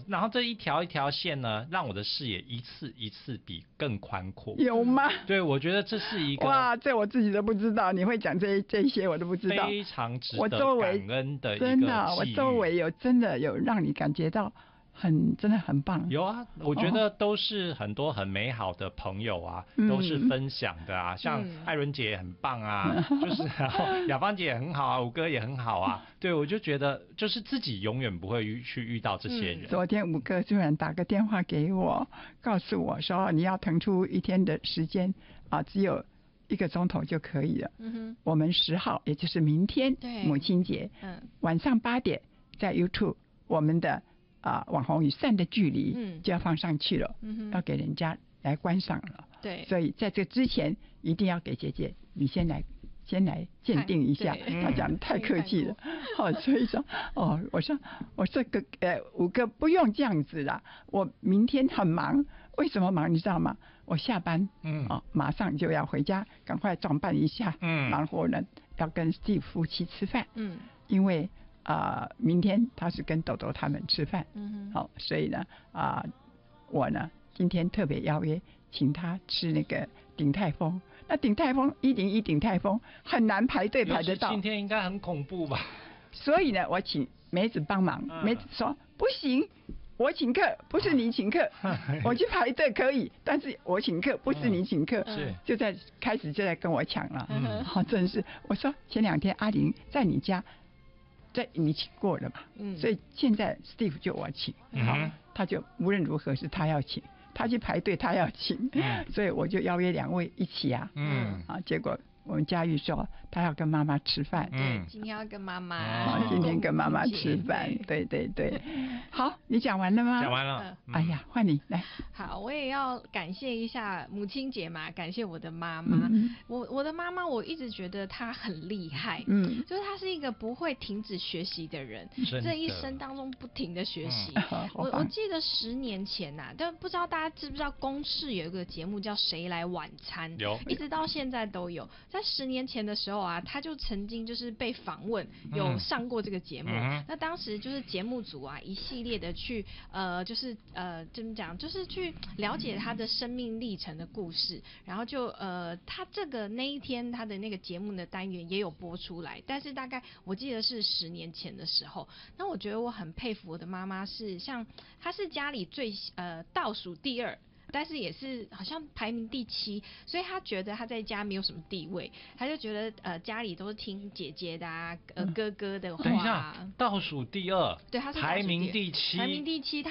然后这一条一条线呢，让我的视野一次一次比更宽阔。 有吗？ 对，我觉得这是一个哇，这我自己都不知道，你会讲这些我都不知道， 非常值得感恩的一个真的，我周围真的有让你感觉到真的很棒。 有啊，我觉得都是很多很美好的朋友啊，都是分享的啊，像艾伦姐也很棒啊，就是然后雅芳姐也很好啊，五哥也很好啊，对，我就觉得就是自己永远不会去遇到这些人。 昨天五哥突然打个电话给我，告诉我说你要腾出一天的时间啊，只有1个钟头就可以了。我们10号，也就是明天母亲节，晚上8点在 YouTube 我们的网红与善的距离就要放上去了，要给人家来观赏了。 对， 所以在这之前一定要给姐姐你先来鉴定一下。他讲得太客气了，所以说我说五哥不用这样子啦，我明天很忙。为什么忙你知道吗？我下班马上就要回家，赶快装扮一下，忙活呢要跟 Steve 夫妻吃饭，因为明天他是跟豆豆他们吃饭，所以呢我呢今天特别邀约请他吃那个鼎泰丰。那鼎泰丰101鼎泰丰很难排队排得到， 今天应该很恐怖吧？ 所以呢，我请梅子帮忙，梅子说不行，我请客，不是你请客，我去排队可以，但是我请客，不是你请客，就开始就在跟我抢了，真是，我说前2天阿玲在你家。你请过了嘛？所以现在 Steve 就我请，他就无论如何是他要请，他去排队他要请，所以我就邀约2位一起啊，结果我们佳玉说她要跟妈妈吃饭， 今天要跟妈妈， 今天跟妈妈吃饭，对对对。好，你讲完了吗？ 讲完了。 哎呀，换你来。 好，我也要感谢一下母亲节嘛，感谢我的妈妈。我的妈妈，我一直觉得她很厉害，就是她是一个不会停止学习的人，这一生当中不停的学习。我记得10年前呐，但不知道大家知不知道公视有一个节目叫《谁来晚餐》，一直到现在都有。在10年前的时候啊，他就曾经就是被访问，有上过这个节目。那当时就是节目组啊，一系列的去就是怎么讲，就是去了解他的生命历程的故事，然后就他那一天他的那个节目的单元也有播出来，但是大概我记得是10年前的时候。那我觉得我很佩服我的妈妈，她是家里最倒数第2。但是也是好像排名第7，所以他觉得他在家没有什么地位，他就觉得家里都是听姐姐的哥哥的话。 等一下，倒数第2， 对，他是排名第7， 排名第7。